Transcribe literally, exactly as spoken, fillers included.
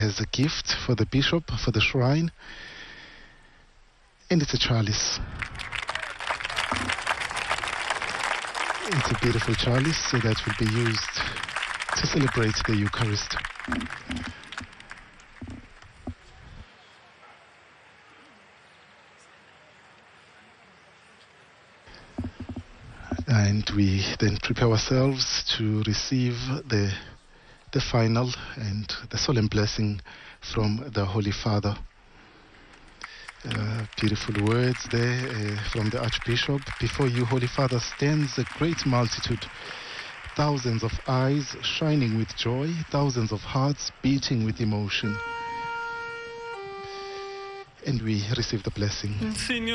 As a gift for the bishop, for the shrine, and it's a chalice. It's a beautiful chalice so that will be used to celebrate the Eucharist. And we then prepare ourselves to receive the the final and the solemn blessing from the Holy Father. Uh, beautiful words there uh, from the Archbishop. Before you, Holy Father, stands a great multitude, thousands of eyes shining with joy, thousands of hearts beating with emotion. And we receive the blessing.